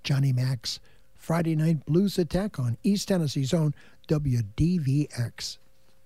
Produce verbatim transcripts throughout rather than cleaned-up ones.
Johnny Mac's Friday Night Blues Attack on East Tennessee's own W D V X.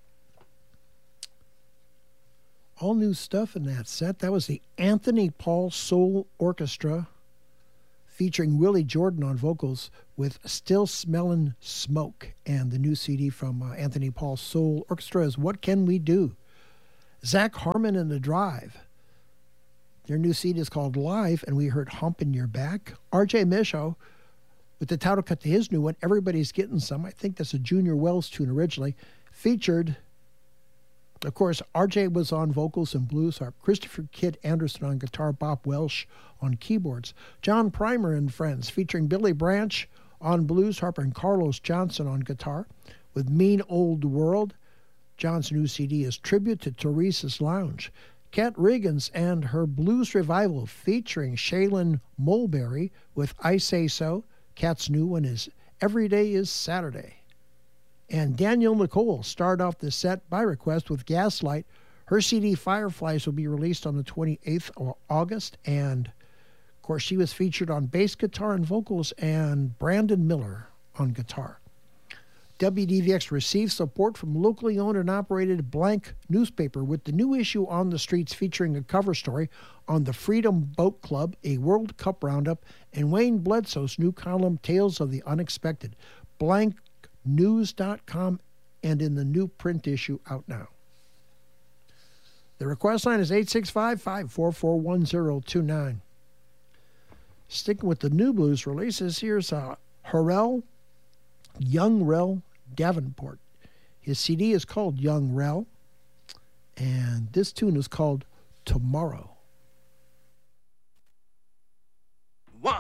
All new stuff in that set. That was the Anthony Paul Soul Orchestra featuring Willie Jordan on vocals with Still Smellin' Smoke. And the new C D from uh, Anthony Paul Soul Orchestra is What Can We Do? Zach Harmon and The Drive. Their new C D is called Live, and we heard Hump in Your Back. R J Misho with the title cut to his new one, Everybody's Getting Some. I think that's a Junior Wells tune originally. Featured, of course, R J was on vocals and blues harp, Christopher Kid Anderson on guitar, Bob Welsh on keyboards, John Primer and Friends featuring Billy Branch on blues harp and Carlos Johnson on guitar. With Mean Old World, John's new C D is Tribute to Teresa's Lounge. Kat Riggins and her blues revival featuring Shaylin Mulberry with I Say So. Kat's new one is Every Day is Saturday. And Danielle Nicole started off the set by request with Gaslight. Her C D Fireflies will be released on the twenty-eighth of August. And, of course, she was featured on bass guitar and vocals and Brandon Miller on guitar. W D V X received support from locally owned and operated Blank newspaper with the new issue On the Streets featuring a cover story on the Freedom Boat Club, a World Cup roundup, and Wayne Bledsoe's new column Tales of the Unexpected. Blank news dot com and in the new print issue out now. The request line is eight six five, five four four, one zero two nine. Sticking with the new blues releases, here's uh, Harrell, Young Rel Davenport. His C D is called Young Rel, and this tune is called Tomorrow.